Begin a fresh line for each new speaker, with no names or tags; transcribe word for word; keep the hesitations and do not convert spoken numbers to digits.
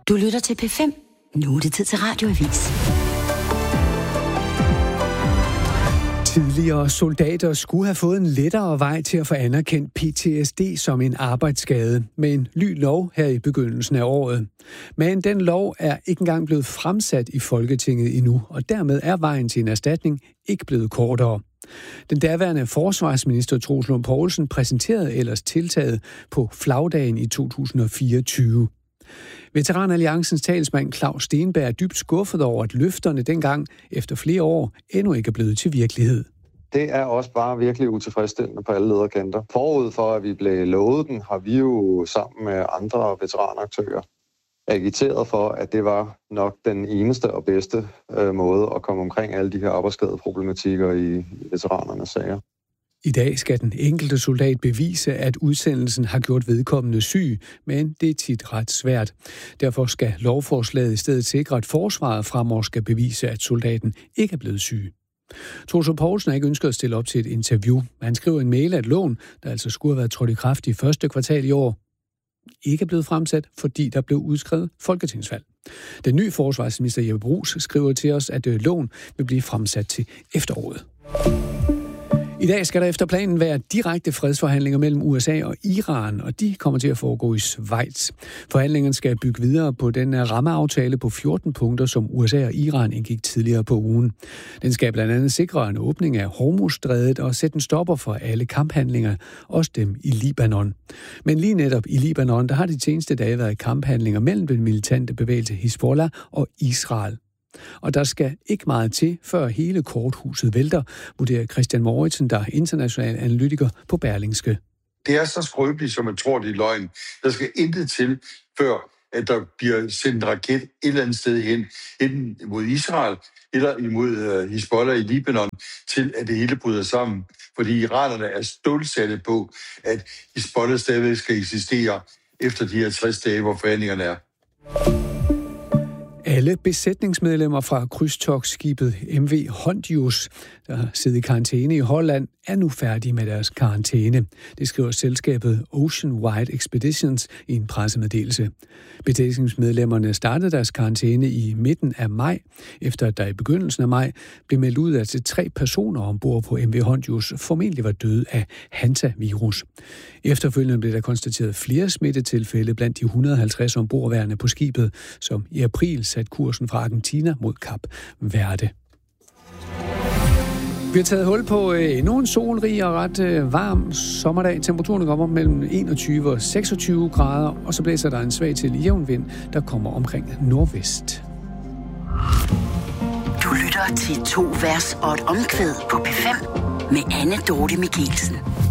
Du lytter til P fem. Nu er det tid til Radioavis.
Tidligere soldater skulle have fået en lettere vej til at få anerkendt P T S D som en arbejdsskade med en ny lov her i begyndelsen af året. Men den lov er ikke engang blevet fremsat i Folketinget endnu, og dermed er vejen til en erstatning ikke blevet kortere. Den daværende forsvarsminister Troels Lund Poulsen præsenterede ellers tiltaget på flagdagen i to tusind og fireogtyve. Veteranalliancens talsmand Claus Stenberg er dybt skuffet over, at løfterne dengang efter flere år endnu ikke er blevet til virkelighed.
Det er også bare virkelig utilfredsstillende på alle lederkanter. Forud for, at vi blev lovet den, har vi jo sammen med andre veteranaktører agiteret for, at det var nok den eneste og bedste øh, måde at komme omkring alle de her arbejdsskadeproblematikker i, i veteranernes sager.
I dag skal den enkelte soldat bevise, at udsendelsen har gjort vedkommende syg, men det er tit ret svært. Derfor skal lovforslaget i stedet sikre, at forsvaret fremover skal bevise, at soldaten ikke er blevet syg. Troels Lund Poulsen har ikke ønsket at stille op til et interview. Han skriver en mail, at loven, der altså skulle have været trådt i kraft i første kvartal i år, ikke er blevet fremsat, fordi der blev udskrevet folketingsvalg. Den nye forsvarsminister Jeppe Bruus skriver til os, at loven vil blive fremsat til efteråret. I dag skal der efter planen være direkte fredsforhandlinger mellem U S A og Iran, og de kommer til at foregå i Schweiz. Forhandlingerne skal bygge videre på den rammeaftale på fjorten punkter, som U S A og Iran indgik tidligere på ugen. Den skal blandt andet sikre en åbning af Hormuzstrædet og sætte en stopper for alle kamphandlinger, også dem i Libanon. Men lige netop i Libanon, der har de seneste dage været kamphandlinger mellem den militante bevægelse Hizbollah og Israel. Og der skal ikke meget til, før hele korthuset vælter, vurderer Christian Mouritsen, der er international analytiker på Berlingske.
Det er så skrøbeligt, som man tror, det er løgn. Der skal intet til, før at der bliver sendt en raket et eller andet sted hen, enten mod Israel eller imod Hizbollah i Libanon, til at det hele bryder sammen. Fordi iranerne er stålsatte på, at Hizbollah stadigvæk skal eksistere efter de her tres dage, hvor forhandlingerne er.
Alle besætningsmedlemmer fra krydstogtskibet M V Hondius, der har siddet i karantæne i Holland, er nu færdige med deres karantæne. Det skriver selskabet Ocean Wide Expeditions i en pressemeddelelse. Besætningsmedlemmerne startede deres karantæne i midten af maj, efter at der i begyndelsen af maj blev meldt ud, at tre personer ombord på M V Hondius formentlig var døde af hantavirus. Efterfølgende blev der konstateret flere smittetilfælde blandt de et hundrede og halvtreds ombordværende på skibet, som i april satte kursen fra Argentina mod Kap Verde. Vi har taget hul på endnu en solrig og ret varm sommerdag. Temperaturen kommer mellem enogtyve og seksogtyve grader, og så blæser der en svag til jævn vind, der kommer omkring nordvest.
Du lytter til to vers og et omkvæd på P fem med Anne Dorte Michelsen.